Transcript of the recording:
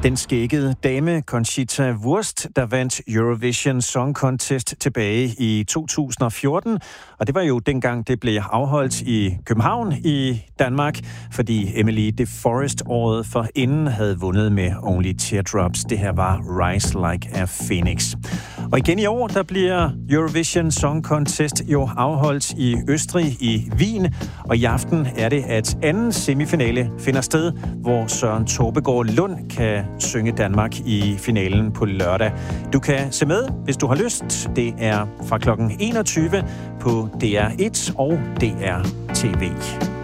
Den skæggede dame Conchita Wurst, der vandt Eurovision Song Contest tilbage i 2014. Og det var jo dengang, det blev afholdt i København i Danmark, fordi Emily de Forest året forinden havde vundet med Only Teardrops. Det her var Rise Like a Phoenix. Og igen i år, der bliver Eurovision Song Contest jo afholdt i Østrig i Wien. Og i aften er det, at anden semifinale finder sted, hvor Søren Tåbegaard Lund kan synge Danmark i finalen på lørdag. Du kan se med, hvis du har lyst. Det er fra klokken 21 på DR1 og DR TV.